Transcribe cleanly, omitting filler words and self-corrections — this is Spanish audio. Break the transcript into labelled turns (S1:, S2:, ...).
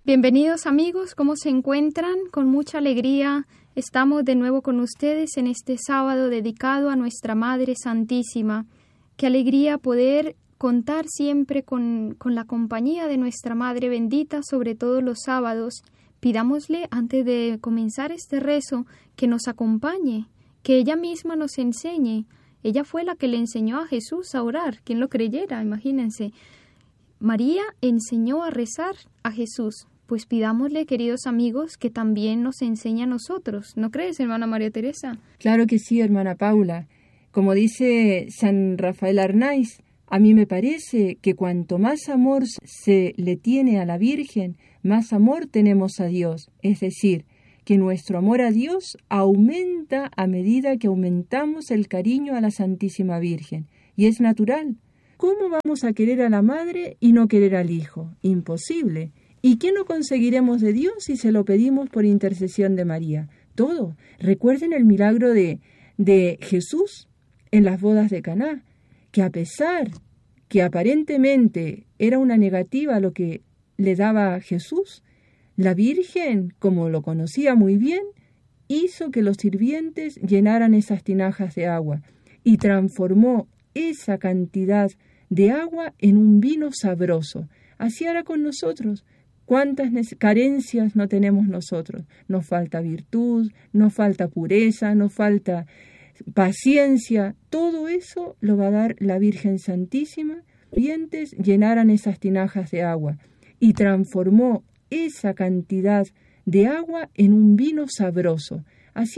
S1: Bienvenidos amigos, ¿cómo se encuentran? Con mucha alegría estamos de nuevo con ustedes en este sábado dedicado a nuestra Madre Santísima. Qué alegría poder contar siempre con la compañía de nuestra Madre bendita, sobre todo los sábados. Pidámosle, antes de comenzar este rezo, que nos acompañe, que ella misma nos enseñe. Ella fue la que le enseñó a Jesús a orar, quien lo creyera, imagínense. María enseñó a rezar a Jesús. Pues pidámosle, queridos amigos, que también nos enseñe a nosotros. ¿No crees, hermana María Teresa?
S2: Claro que sí, hermana Paula. Como dice San Rafael Arnaiz, a mí me parece que cuanto más amor se le tiene a la Virgen, más amor tenemos a Dios. Es decir, que nuestro amor a Dios aumenta a medida que aumentamos el cariño a la Santísima Virgen. Y es natural. ¿Cómo vamos a querer a la Madre y no querer al Hijo? Imposible. ¿Y qué no conseguiremos de Dios si se lo pedimos por intercesión de María? Todo. Recuerden el milagro de Jesús en las bodas de Caná, que a pesar que aparentemente era una negativa lo que le daba a Jesús, la Virgen, como lo conocía muy bien, hizo que los sirvientes llenaran esas tinajas de agua y transformó esa cantidad de agua en un vino sabroso. Así hará con nosotros. ¿Cuántas carencias no tenemos nosotros? Nos falta virtud, nos falta pureza, nos falta paciencia. Todo eso lo va a dar la Virgen Santísima. Los sirvientes llenaran esas tinajas de agua y transformó esa cantidad de agua en un vino sabroso.